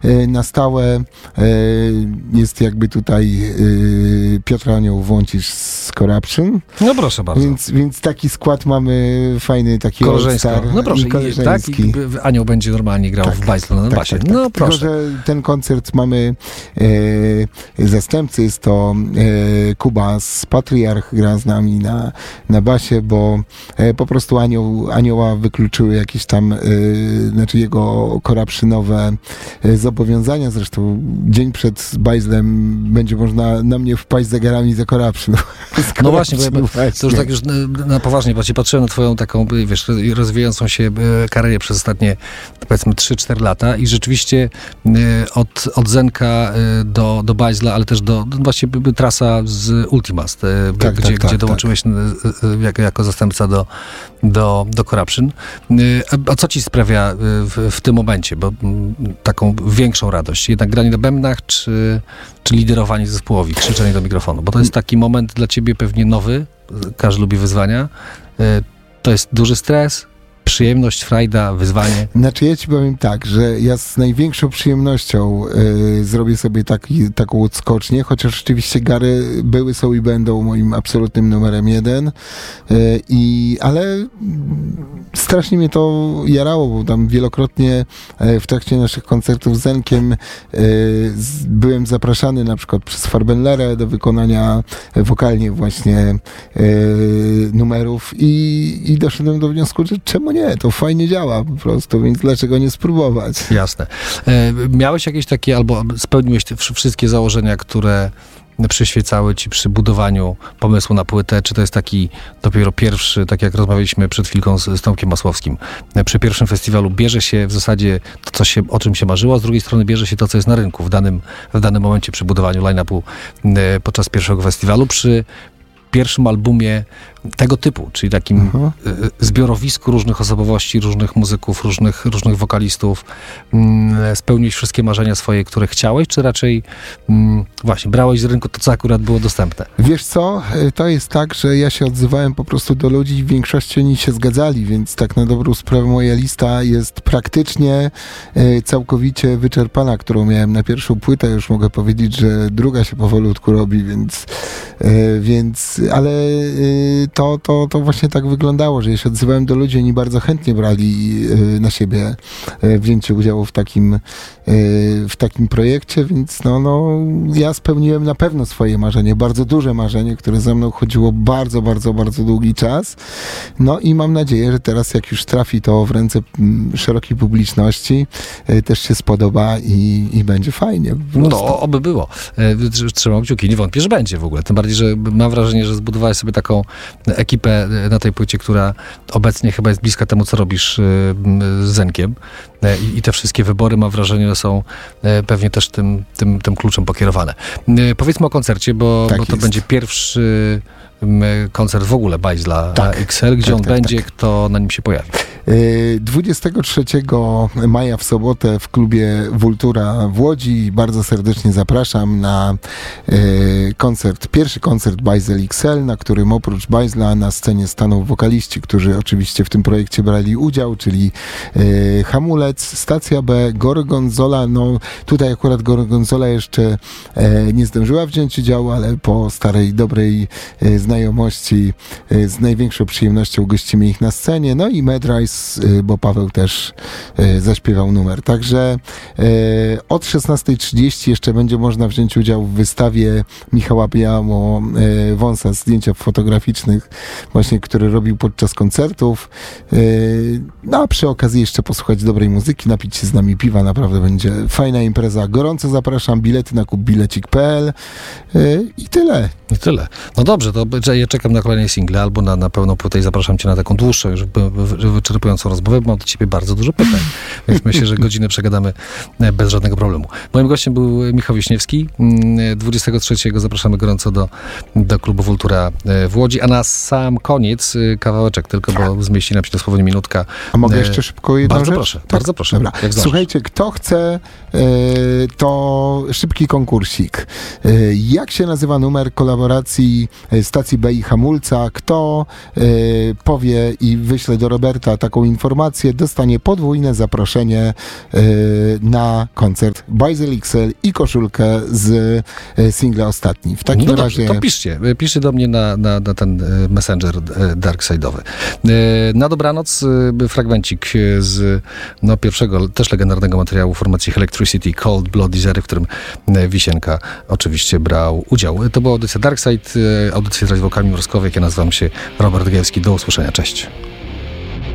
na stałe jest jakby tutaj Piotr Anioł Wącisz z Corruption. No proszę bardzo. Więc taki skład mamy fajny, taki all-star. No proszę, i Anioł będzie normalnie grał w bajslu na basie. Tak. No proszę. Tylko, że ten koncert mamy zastępcy, jest to Kuba z Patriarch, gra z nami na basie, bo po prostu Anioła wykluczyły jakieś tam, znaczy jego corruptionowe zobowiązania. Zresztą dzień przed bajzlem będzie można na mnie wpaść zegarami za corruption. No właśnie, to już tak już na poważnie, bo patrzyłem na twoją taką, wiesz, rozwijającą się karierę przez ostatnie, powiedzmy, 3-4 lata i rzeczywiście od Zenka do bajzla, ale też właściwie trasa z Ultimast, gdzie dołączyłeś jako zastępca do Corruption. A co ci sprawia w tym momencie, bo taką większą radość? Jednak granie na bębnach, czy liderowanie zespołowi, krzyczenie do mikrofonu? Bo to jest taki moment dla ciebie pewnie nowy, każdy lubi wyzwania. To jest duży stres, przyjemność, frajda, wyzwanie. Znaczy ja ci powiem tak, że ja z największą przyjemnością zrobię sobie taką odskocznię, chociaż rzeczywiście gary były, są i będą moim absolutnym numerem 1, ale strasznie mnie to jarało, bo tam wielokrotnie w trakcie naszych koncertów z Zenkiem byłem zapraszany na przykład przez Farbenlerę do wykonania wokalnie właśnie numerów i doszedłem do wniosku, że czemu nie? To fajnie działa po prostu, więc dlaczego nie spróbować? Jasne. Miałeś jakieś takie, albo spełniłeś te wszystkie założenia, które przyświecały ci przy budowaniu pomysłu na płytę? Czy to jest taki dopiero pierwszy, tak jak rozmawialiśmy przed chwilką z Tomkiem Masłowskim, przy pierwszym festiwalu bierze się w zasadzie to, o czym się marzyło, a z drugiej strony bierze się to, co jest na rynku w danym momencie przy budowaniu line-upu podczas pierwszego festiwalu, przy pierwszym albumie tego typu, czyli takim zbiorowisku różnych osobowości, różnych muzyków, różnych wokalistów. Spełniłeś wszystkie marzenia swoje, które chciałeś, czy raczej właśnie brałeś z rynku to, co akurat było dostępne? Wiesz co, to jest tak, że ja się odzywałem po prostu do ludzi i w większości oni się zgadzali, więc tak na dobrą sprawę moja lista jest praktycznie całkowicie wyczerpana, którą miałem na pierwszą płytę. Już mogę powiedzieć, że druga się powolutku robi, ale to właśnie tak wyglądało, że ja się odzywałem do ludzi, oni bardzo chętnie brali na siebie wzięcie udziału w takim projekcie, więc ja spełniłem na pewno swoje marzenie, bardzo duże marzenie, które ze mną chodziło bardzo, bardzo, bardzo długi czas. No i mam nadzieję, że teraz jak już trafi to w ręce szerokiej publiczności, też się spodoba i będzie fajnie. No, oby było. Trzymam kciuki, nie wątpię, że będzie w ogóle. Tym bardziej, że mam wrażenie, że zbudowałeś sobie taką ekipę na tej płycie, która obecnie chyba jest bliska temu, co robisz z Zenkiem. I te wszystkie wybory, mam wrażenie, są pewnie też tym kluczem pokierowane. Powiedzmy o koncercie, bo to będzie pierwszy koncert w ogóle Bajzla XL. Gdzie on będzie, kto na nim się pojawi? 23 maja w sobotę w klubie Vultura w Łodzi. Bardzo serdecznie zapraszam na pierwszy koncert Bajzel XL, na którym oprócz Bajzla na scenie staną wokaliści, którzy oczywiście w tym projekcie brali udział, czyli Hamulec, Stacja B, Gorgonzola. No tutaj akurat Gorgonzola jeszcze nie zdążyła wziąć udziału, ale po starej, dobrej znajomości z największą przyjemnością gościmy ich na scenie. No i Medrise, bo Paweł też zaśpiewał numer. Także od 16:30 jeszcze będzie można wziąć udział w wystawie Michała Białamo-Wąsa, zdjęcia fotograficznych właśnie, które robił podczas koncertów. No a przy okazji jeszcze posłuchać dobrej muzyki, napić się z nami piwa, naprawdę będzie fajna impreza. Gorąco zapraszam, bilety na kupbilecik.pl i tyle. No dobrze, to ja czekam na kolejne single albo na pełną płytę i zapraszam cię na taką dłuższą, już wyczerpującą rozmowę, bo mam do ciebie bardzo dużo pytań, więc myślę, że godzinę przegadamy bez żadnego problemu. Moim gościem był Michał Wiśniewski. 23 zapraszamy gorąco do klubu Vultura w Łodzi, a na sam koniec kawałeczek tylko, bo zmieści nam się dosłownie minutka. A mogę jeszcze szybko jedną bardzo rzecz? Proszę, tak? Bardzo proszę. Dobra. Słuchajcie, kto chce, to szybki konkursik. Jak się nazywa numer kolaboracji stacji sekcji B i hamulca. Kto powie i wyśle do Roberta taką informację, dostanie podwójne zaproszenie na koncert Bajzel XL i koszulkę z singla Ostatni. W takim razie... to piszcie do mnie na ten messenger darkside'owy. Na dobranoc fragmencik z pierwszego, też legendarnego materiału formacji Electricity, Cold Bloody Zero, w którym Wisienka oczywiście brał udział. To była audycja Darkside, audycja z wokami Mrozkowiek. Ja nazywam się Robert Gajewski. Do usłyszenia. Cześć.